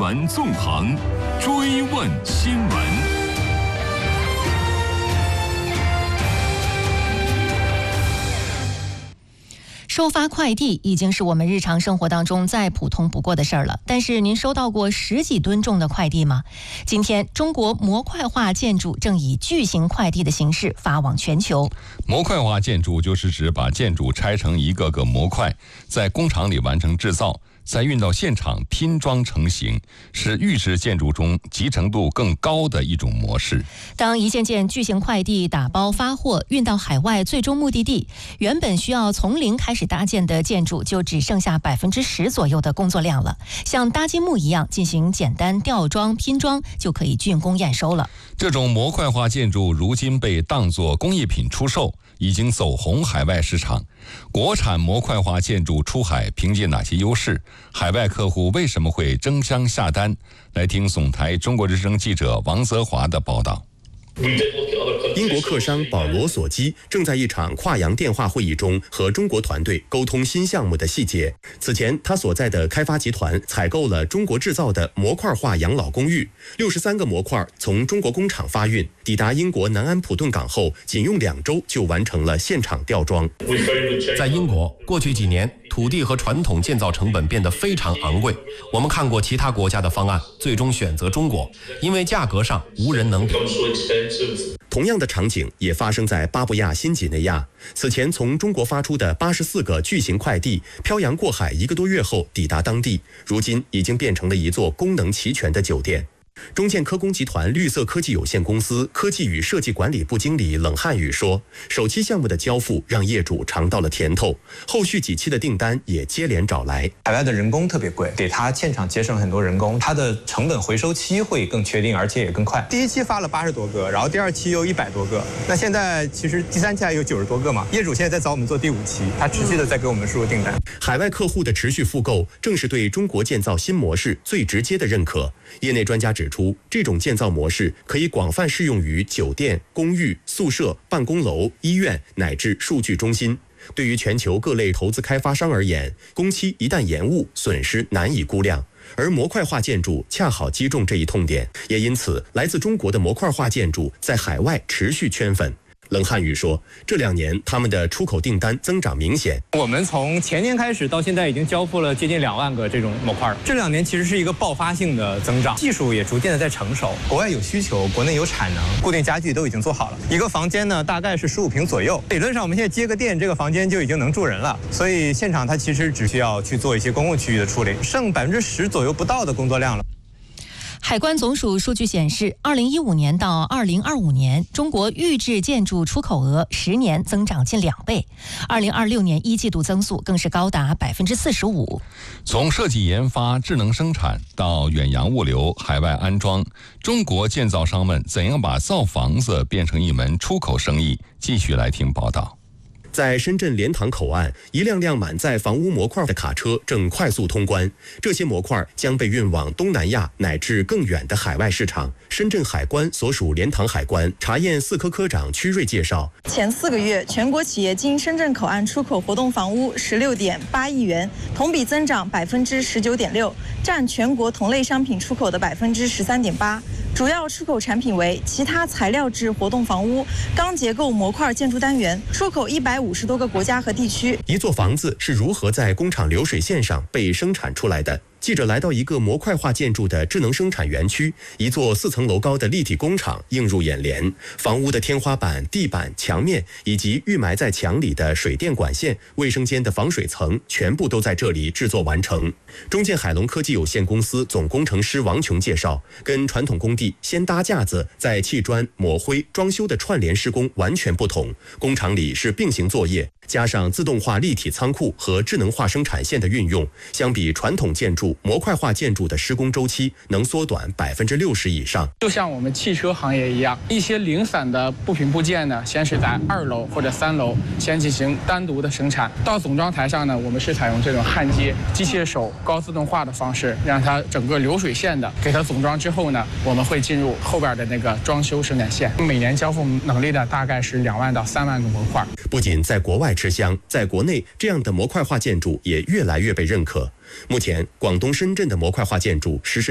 闻纵横，追问新闻。 收发快递已经是我们日常生活当中再普通不过的事儿了，但是您收到过10几吨重的快递吗？今天，中国模块化建筑正以巨型快递的形式发往全球。 模块化建筑就是指把建筑拆成一个个模块，在工厂里完成制造，再运到现场拼装成型，是预制建筑中集成度更高的一种模式。 当一件件巨型快递打包发货运到海外最终目的地，原本需要从零开始搭建的建筑就只剩下10%左右的工作量了，像搭积木一样进行简单吊装拼装就可以竣工验收了。 这种模块化建筑如今被当作工艺品出售，已经走红海外市场。国产模块化建筑出海凭借哪些优势？海外客户为什么会争相下单？来听总台中国之声记者王泽华的报道。 英国客商保罗·索基正在一场跨洋电话会议中和中国团队沟通新项目的细节。此前，他所在的开发集团采购了中国制造的模块化养老公寓，63个模块从中国工厂发运，抵达英国南安普顿港后，仅用2周就完成了现场吊装。 在英国，过去几年，土地和传统建造成本变得非常昂贵。我们看过其他国家的方案，最终选择中国，因为价格上无人能比。 同样的场景也发生在巴布亚新几内亚。此前从中国发出的84个巨型快递，漂洋过海1个多月后抵达当地，如今已经变成了一座功能齐全的酒店。中建科工集团绿色科技有限公司科技与设计管理部经理冷汉宇说，首期项目的交付让业主尝到了甜头，后续几期的订单也接连找来。 海外的人工特别贵，给他现场节省很多人工，它的成本回收期会更确定，而且也更快。第一期发了80多个，然后第2期又100多个，那现在其实第3期还有90多个嘛。业主现在在找我们做第5期，他持续的在给我们输入订单。 海外客户的持续复购，正是对中国建造新模式最直接的认可。业内专家指出，这种建造模式可以广泛适用于酒店、公寓、宿舍、办公楼、医院乃至数据中心。对于全球各类投资开发商而言，工期一旦延误，损失难以估量。而模块化建筑恰好击中这一痛点，也因此，来自中国的模块化建筑在海外持续圈粉。冷汉宇说，这2年他们的出口订单增长明显。 我们从前年开始到现在已经交付了接近2万个这种模块了。这2年其实是一个爆发性的增长，技术也逐渐的在成熟，国外有需求，国内有产能，固定家具都已经做好了。一个房间呢大概是15平左右，理论上我们现在接个电，这个房间就已经能住人了。所以现场它其实只需要去做一些公共区域的处理，剩10%左右不到的工作量了。 海关总署数据显示，2015年到2025年，中国预制建筑出口额10年增长近2倍，2026年1季度增速更是高达45%。 从设计研发、智能生产到远洋物流、海外安装，中国建造商们怎样把造房子变成一门出口生意？继续来听报道。 在深圳莲塘口岸，一辆辆满载房屋模块的卡车正快速通关，这些模块将被运往东南亚乃至更远的海外市场。深圳海关所属莲塘海关查验4科科长曲瑞介绍， 前4个月，全国企业经深圳口岸出口活动房屋16.8亿元，同比增长19.6%，占全国同类商品出口的13.8%。主要出口产品为其他材料制活动房屋、钢结构模块建筑单元，出口150多个国家和地区。 一座房子是如何在工厂流水线上被生产出来的？记者来到一个模块化建筑的智能生产园区，一座4层楼高的立体工厂映入眼帘。房屋的天花板、地板、墙面以及预埋在墙里的水电管线、卫生间的防水层，全部都在这里制作完成。中建海龙科技有限公司总工程师王琼介绍，跟传统工地先搭架子再砌砖、抹灰、装修的串联施工完全不同。工厂里是并行作业，加上自动化立体仓库和智能化生产线的运用，相比传统建筑，模块化建筑的施工周期能缩短60%以上。 就像我们汽车行业一样，一些零散的部品部件呢，先是在2楼或者3楼先进行单独的生产，到总装台上呢，我们是采用这种焊接、机械手、高自动化的方式，让它整个流水线的给它总装之后呢，我们会进入后边的那个装修生产线。每年交付能力的大概是2万到3万个模块。 不仅在国外吃香，在国内这样的模块化建筑也越来越被认可。目前，广东深圳的模块化建筑实施